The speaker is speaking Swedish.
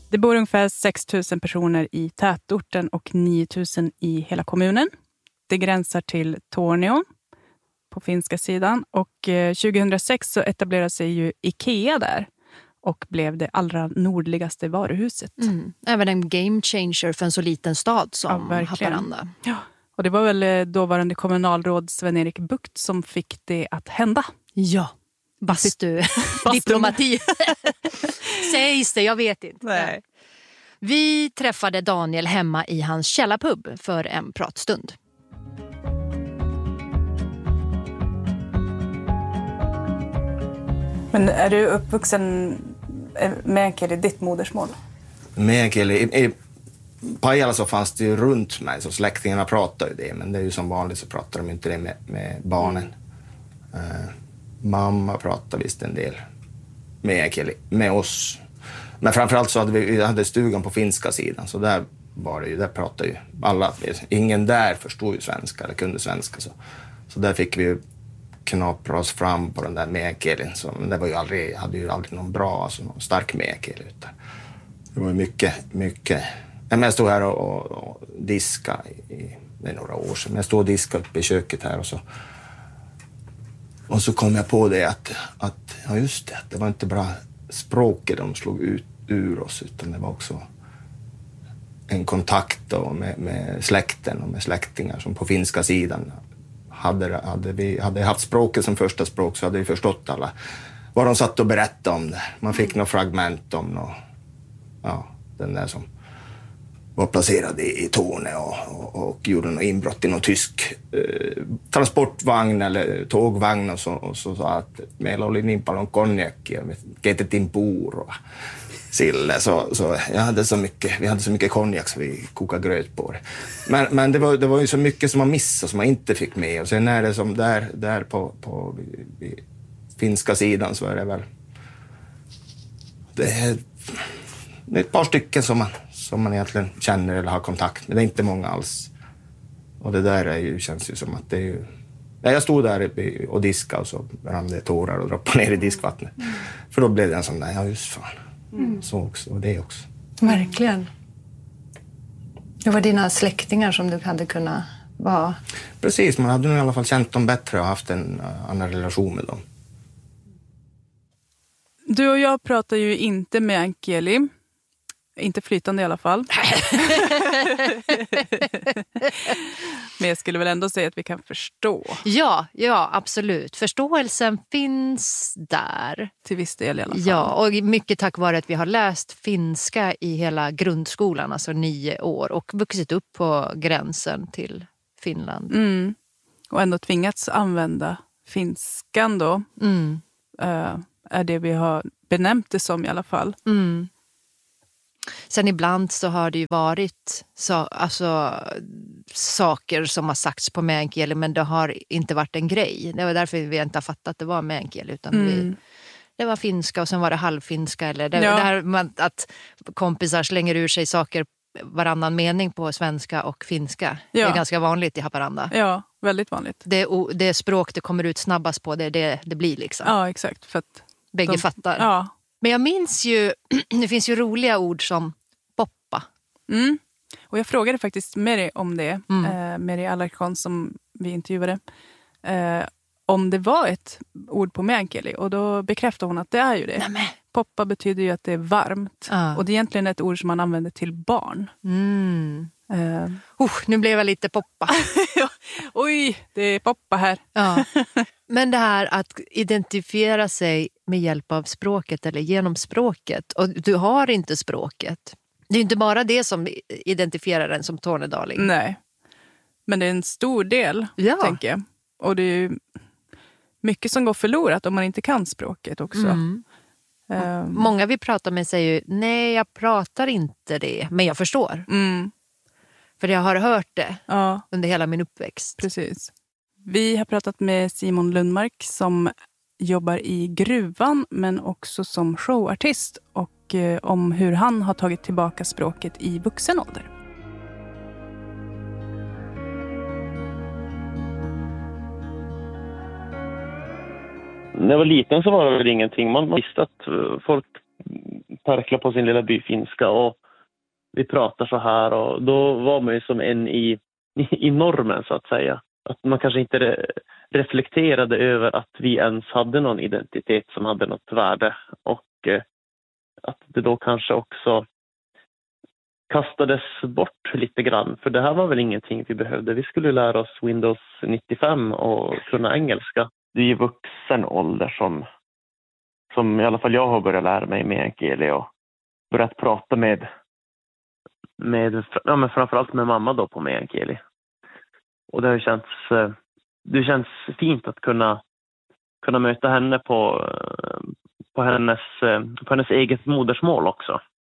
Det bor ungefär 6 000 personer i tätorten och 9 000 i hela kommunen. Det gränsar till Tornio på finska sidan. Och 2006 så etablerade sig ju IKEA där och blev det allra nordligaste varuhuset. Även en game changer för en så liten stad som Haparanda. Ja, och det var väl dåvarande kommunalråd Sven-Erik Bucht som fick det att hända. Ja, diplomati. Sägs det, jag vet inte. Nej. Vi träffade Daniel hemma i hans källarpub för en pratstund. Men är du uppvuxen meänkieli ditt modersmål? Meänkieli, i Pajala så fanns det ju runt mig, så släktingarna pratade ju det, men det är ju som vanligt så pratar de inte det med barnen. Mamma pratade visst en del meänkieli med oss. Men framförallt så hade vi hade stugan på finska sidan, så där var det ju, där pratade ju alla, ingen där förstod ju svenska eller kunde svenska, så där fick vi ju knapra oss fram på den där meänkielin, men det var ju hade ju aldrig någon bra, alltså någon stark meänkieli, utan det var mycket. Jag stod här och diska det är några år sedan, men jag stod och diskade uppe i köket här, och så kom jag på det att ja just det var inte bara språket de slog ut ur oss, utan det var också en kontakt då med släkten och med släktingar som på finska sidan hade vi haft språket som första språk, så hade vi förstått alla vad de satt och berättade om det. Man fick några fragment om den där som var placerad i Torne och gjorde något inbrott i någon tysk transportvagn eller tågvagn, och så sa att meillä oli niin paljon konjakkia, me keitettiin puuroa sille, så vi hade så mycket konjak så vi kokade gröt på det. Men det var ju så mycket som man missade, som man inte fick med, och sen är det som där på finska sidan, så är det väl det är ett par stycken som man egentligen känner eller har kontakt med. Det är inte många alls. Och det där känns ju som att det är ju... Jag stod där och diskade, och så rann det tårar och droppade ner i diskvattnet. För då blev det en sån där, ja just fan. Så också, och det också. Verkligen. Det var dina släktingar som du hade kunnat vara. Precis, man hade nog i alla fall känt dem bättre och haft en annan relation med dem. Du och jag pratar ju inte meänkieli. Inte flytande i alla fall. Men jag skulle väl ändå säga att vi kan förstå. Ja, absolut. Förståelsen finns där. Till viss del i alla fall. Ja, och mycket tack vare att vi har läst finska i hela grundskolan, alltså 9 år. Och vuxit upp på gränsen till Finland. Och ändå tvingats använda finskan då. Är det vi har benämnt det som i alla fall. Sen ibland så har det ju varit saker som har sagts på meänkieli, men det har inte varit en grej. Det var därför vi inte har fattat att det var meänkieli, utan det var finska och sen var det halvfinska. Eller det här att kompisar slänger ur sig saker varannan mening på svenska och finska. Det är ganska vanligt i Haparanda. Ja, väldigt vanligt. Det språk det kommer ut snabbast på, det blir liksom. Ja, exakt. För att bägge fattar. Ja. Men jag minns ju, det finns ju roliga ord som poppa. Och jag frågade faktiskt Mary om det, Mary Alarkon som vi intervjuade, om det var ett ord på meänkieli, och då bekräftade hon att det är ju det. Nämen. Poppa betyder ju att det är varmt, och det är egentligen ett ord som man använder till barn. Nu blev jag lite poppa. Oj, det är poppa här. Ja. Men det här att identifiera sig med hjälp av språket eller genom språket, och du har inte språket. Det är ju inte bara det som identifierar en som tornedaling. Nej, men det är en stor del, tänker jag. Och det är ju mycket som går förlorat om man inte kan språket också. Många vi pratar med säger ju, nej jag pratar inte det, men jag förstår. För jag har hört det under hela min uppväxt. Precis. Vi har pratat med Simon Lundmark som jobbar i gruvan men också som showartist, och om hur han har tagit tillbaka språket i vuxen ålder. När jag var liten så var det väl ingenting. Man visste att folk perkla på sin lilla byfinska och vi pratar så här, och då var man ju som en i normen så att säga. Att man kanske inte reflekterade över att vi ens hade någon identitet som hade något värde, och att det då kanske också kastades bort lite grann, för det här var väl ingenting vi behövde. Vi skulle lära oss Windows 95 och kunna engelska. Det är i vuxen ålder som i alla fall jag har börjat lära mig meänkieli och börjat prata med men framförallt med mamma då på meänkieli. Och det känns fint att kunna möta henne på hennes eget modersmål också.